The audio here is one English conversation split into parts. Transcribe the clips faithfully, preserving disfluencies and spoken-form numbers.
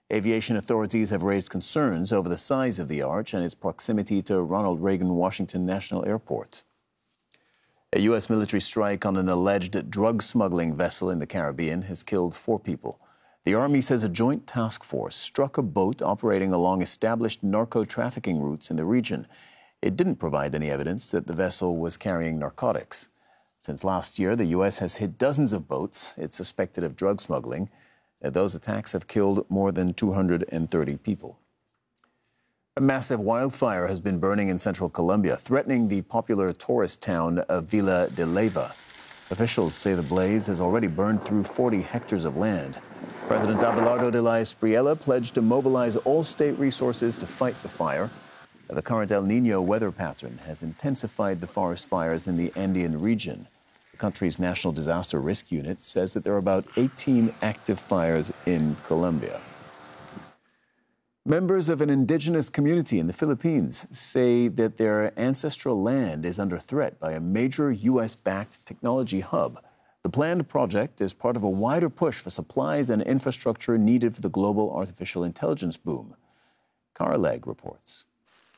Aviation authorities have raised concerns over the size of the arch and its proximity to Ronald Reagan Washington National Airport. A U S military strike on an alleged drug smuggling vessel in the Caribbean has killed four people. The Army says a joint task force struck a boat operating along established narco-trafficking routes in the region. It didn't provide any evidence that the vessel was carrying narcotics. Since last year, the U S has hit dozens of boats it's suspected of drug smuggling. Those attacks have killed more than two hundred thirty people. A massive wildfire has been burning in central Colombia, threatening the popular tourist town of Villa de Leyva. Officials say the blaze has already burned through forty hectares of land. President Abelardo de la Espriella pledged to mobilize all state resources to fight the fire. The current El Niño weather pattern has intensified the forest fires in the Andean region. The country's National Disaster Risk Unit says that there are about eighteen active fires in Colombia. Members of an indigenous community in the Philippines say that their ancestral land is under threat by a major U S-backed technology hub. The planned project is part of a wider push for supplies and infrastructure needed for the global artificial intelligence boom. Caraleg reports.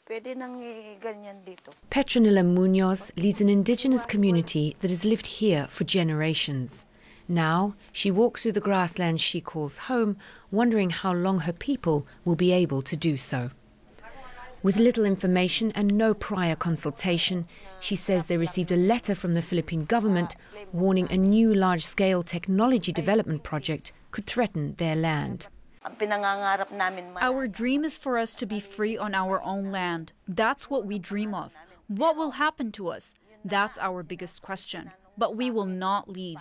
Petronilla Munoz leads an indigenous community that has lived here for generations. Now, she walks through the grasslands she calls home, wondering how long her people will be able to do so. With little information and no prior consultation, she says they received a letter from the Philippine government warning a new large-scale technology development project could threaten their land. Our dream is for us to be free on our own land. That's what we dream of. What will happen to us? That's our biggest question. But we will not leave.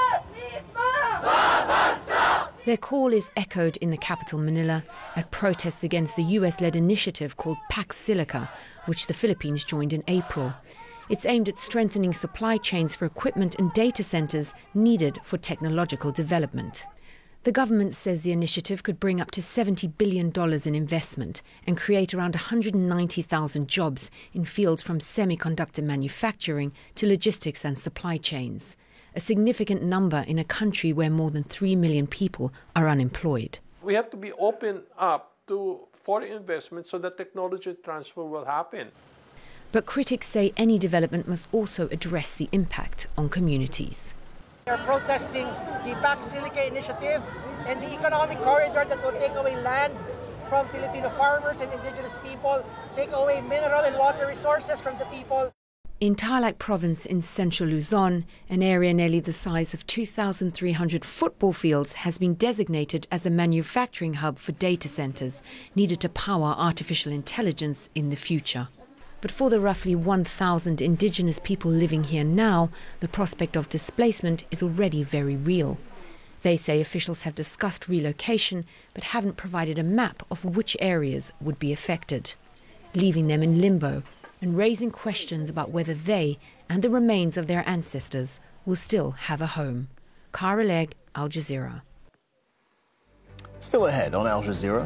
Their call is echoed in the capital, Manila, at protests against the U S-led initiative called Pax Silica, which the Philippines joined in April. It's aimed at strengthening supply chains for equipment and data centers needed for technological development. The government says the initiative could bring up to seventy billion dollars in investment and create around one hundred ninety thousand jobs in fields from semiconductor manufacturing to logistics and supply chains, a significant number in a country where more than three million people are unemployed. We have to be open up to foreign investment so that technology transfer will happen. But critics say any development must also address the impact on communities. They are protesting the Pax Silica initiative and the economic corridor that will take away land from Filipino farmers and indigenous people, take away mineral and water resources from the people. In Tarlac province in central Luzon, an area nearly the size of two thousand three hundred football fields has been designated as a manufacturing hub for data centers needed to power artificial intelligence in the future. But for the roughly one thousand indigenous people living here now, the prospect of displacement is already very real. They say officials have discussed relocation but haven't provided a map of which areas would be affected, leaving them in limbo and raising questions about whether they and the remains of their ancestors will still have a home. Caraleg, Al Jazeera. Still ahead on Al Jazeera.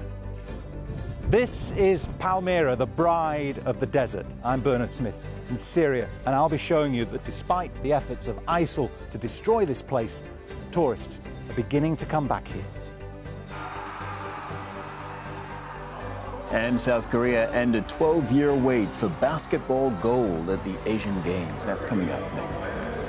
This is Palmyra, the bride of the desert. I'm Bernard Smith in Syria, and I'll be showing you that despite the efforts of ISIL to destroy this place, tourists are beginning to come back here. And South Korea ended twelve-year wait for basketball gold at the Asian Games. That's coming up next.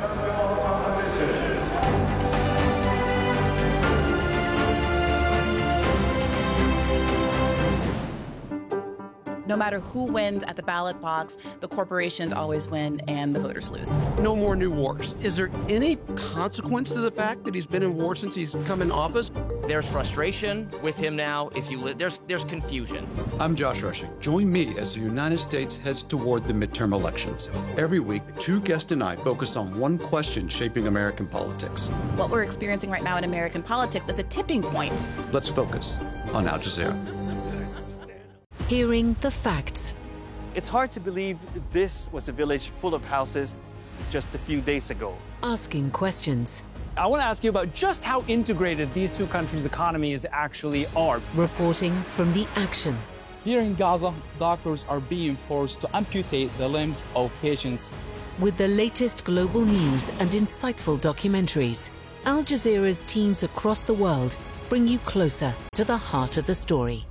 No matter who wins at the ballot box, the corporations always win and the voters lose. No more new wars. Is there any consequence to the fact that he's been in war since he's come in office? There's frustration with him now. If you li- there's there's confusion. I'm Josh Rushing. Join me as the United States heads toward the midterm elections. Every week, two guests and I focus on one question shaping American politics. What we're experiencing right now in American politics is a tipping point. Let's focus on Al Jazeera. Hearing the facts. It's hard to believe this was a village full of houses just a few days ago. Asking questions. I want to ask you about just how integrated these two countries' economies actually are. Reporting from the action. Here in Gaza, doctors are being forced to amputate the limbs of patients. With the latest global news and insightful documentaries, Al Jazeera's teams across the world bring you closer to the heart of the story.